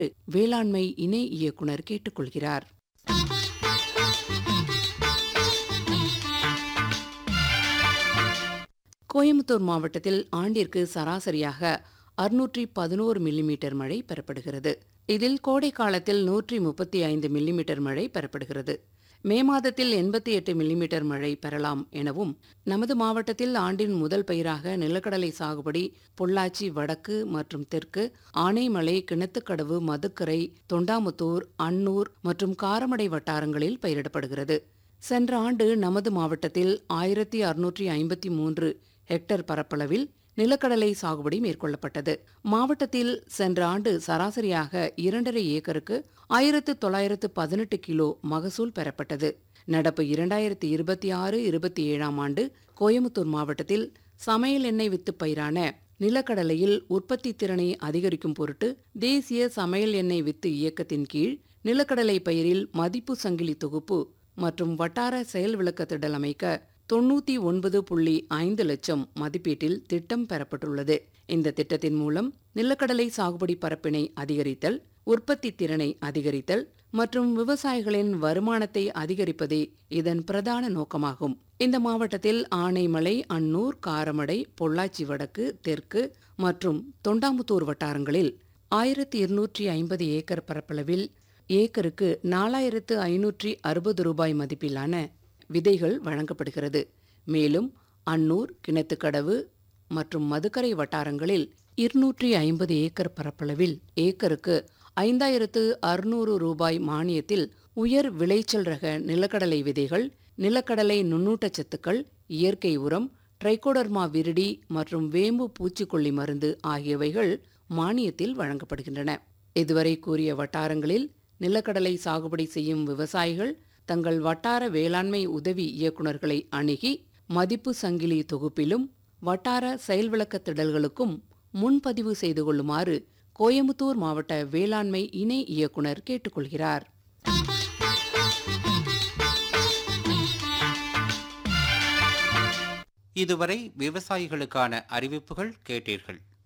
வேளாண்மை இணை இயக்குனர் கேட்டுக்கொள்கிறார். கோயம்புத்தூர் மாவட்டத்தில் ஆண்டிற்கு சராசரியாக 611 மில்லிமீட்டர் மழை பெறப்படுகிறது. இதில் கோடை காலத்தில் 135 மில்லிமீட்டர் மழை பெறப்படுகிறது. மே மாதத்தில் 88 மில்லிமீட்டர் மழை பெறலாம் எனவும், நமது மாவட்டத்தில் ஆண்டின் முதல் பயிராக நிலக்கடலை சாகுபடி பொள்ளாச்சி வடக்கு மற்றும் தெற்கு, ஆனைமலை, கிணத்துக்கடவு, மதுக்கரை, தொண்டாமுத்தூர், அன்னூர் மற்றும் காரமடை வட்டாரங்களில் பயிரிடப்படுகிறது. சென்ற ஆண்டு நமது மாவட்டத்தில் 1653 ஹெக்டேர் பரப்பளவில் நிலக்கடலை சாகுபடி மேற்கொள்ளப்பட்டது. மாவட்டத்தில் சென்ற ஆண்டு சராசரியாக 2.5 ஏக்கருக்கு 1918 கிலோ மகசூல் பெறப்பட்டது. நடப்பு 2026-27 ஆண்டு கோயம்புத்தூர் மாவட்டத்தில் சமையல் எண்ணெய் வித்து பயிரான நிலக்கடலையில் உற்பத்தி திறனை அதிகரிக்கும் பொருட்டு தேசிய சமையல் எண்ணெய் வித்து இயக்கத்தின் கீழ் நிலக்கடலை பயிரில் மதிப்பு சங்கிலி தொகுப்பு மற்றும் வட்டார செயல் விளக்கத்திடல் அமைக்க 99.5 லட்சம் மதிப்பீட்டில் திட்டம் பெறப்பட்டுள்ளது. இந்த திட்டத்தின் மூலம் நிலக்கடலை சாகுபடி பரப்பினை அதிகரித்தல், உற்பத்தி திறனை அதிகரித்தல் மற்றும் விவசாயிகளின் வருமானத்தை அதிகரிப்பதே இதன் பிரதான நோக்கமாகும். இந்த மாவட்டத்தில் ஆனைமலை, அன்னூர், காரமடை, பொள்ளாச்சி வடக்கு, தெற்கு மற்றும் தொண்டாமுத்தூர் வட்டாரங்களில் 1250 ஏக்கர் பரப்பளவில் ஏக்கருக்கு 4560 ரூபாய் மதிப்பிலான விதைகள் வழங்கப்படுகிறது. மேலும் அன்னூர், கிணத்துக்கடவு மற்றும் மதுக்கரை வட்டாரங்களில் 250 ஏக்கர் பரப்பளவில் ஏக்கருக்கு 5600 ரூபாய் மானியத்தில் உயர் விளைச்சல் ரக நிலக்கடலை விதைகள், நிலக்கடலை நுண்ணூட்டச்சத்துக்கள், இயற்கை உரம், ட்ரைகோடர்மா விரிடி மற்றும் வேம்பு பூச்சிக்கொல்லி மருந்து ஆகியவைகள் மானியத்தில் வழங்கப்படுகின்றன. இதுவரை கூறிய வட்டாரங்களில் நிலக்கடலை சாகுபடி செய்யும் விவசாயிகள் தங்கள் வட்டார வேளாண்மை உதவி இயக்குநர்களை அணுகி மதிப்பு சங்கிலி தொகுப்பிலும் வட்டார செயல்விளக்க திடல்களுக்கும் முன்பதிவு செய்து கொள்ளுமாறு கோயம்புத்தூர் மாவட்ட வேளாண்மை இணை இயக்குனர் கேட்டுக்கொள்கிறார். இதுவரை விவசாயிகளுக்கான அறிவிப்புகள் கேட்டீர்கள்.